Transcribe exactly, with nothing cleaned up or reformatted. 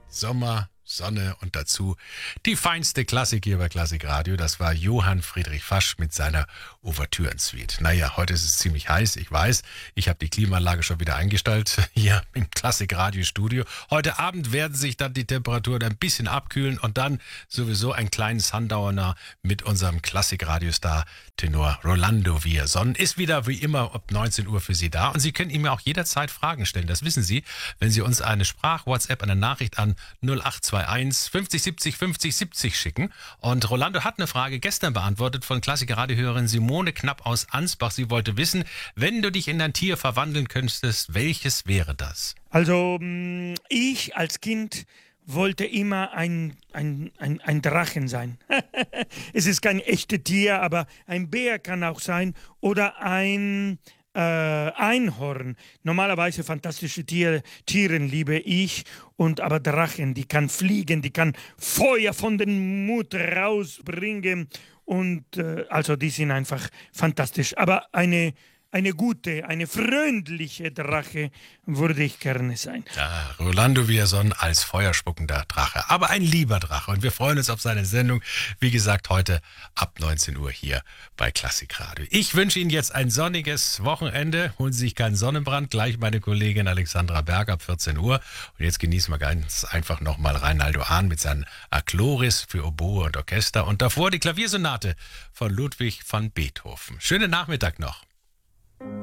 Sommer, Sonne und dazu die feinste Klassik hier bei Klassikradio. Das war Johann Friedrich Fasch mit seiner Ouvertüren-Suite. Naja, heute ist es ziemlich heiß, ich weiß. Ich habe die Klimaanlage schon wieder eingestellt hier im Klassikradio-Studio. Heute Abend werden sich dann die Temperaturen ein bisschen abkühlen und dann sowieso ein kleines Sundowner mit unserem Klassikradio-Star Tenor Rolando Villazon ist wieder wie immer ab neunzehn Uhr für Sie da. Und Sie können ihm auch jederzeit Fragen stellen. Das wissen Sie, wenn Sie uns eine Sprach-WhatsApp, eine Nachricht an null acht zwei eins fünfzig siebzig fünfzig siebzig schicken. Und Rolando hat eine Frage gestern beantwortet von Klassiker-Radiohörerin Simone Knapp aus Ansbach. Sie wollte wissen, wenn du dich in ein Tier verwandeln könntest, welches wäre das? Also ich als Kind wollte immer ein, ein, ein, ein Drachen sein. Es ist kein echtes Tier, aber ein Bär kann auch sein oder ein äh, Einhorn. Normalerweise fantastische Tiere, Tieren liebe ich, und aber Drachen, die kann fliegen, die kann Feuer von den Mund rausbringen und äh, also die sind einfach fantastisch. Aber eine Eine gute, eine freundliche Drache würde ich gerne sein. Ja, Rolando Villazon als feuerspuckender Drache. Aber ein lieber Drache. Und wir freuen uns auf seine Sendung. Wie gesagt, heute ab neunzehn Uhr hier bei Klassikradio. Ich wünsche Ihnen jetzt ein sonniges Wochenende. Holen Sie sich keinen Sonnenbrand. Gleich meine Kollegin Alexandra Berg ab vierzehn Uhr. Und jetzt genießen wir ganz einfach nochmal Reinaldo Hahn mit seinem Achloris für Oboe und Orchester. Und davor die Klaviersonate von Ludwig van Beethoven. Schönen Nachmittag noch.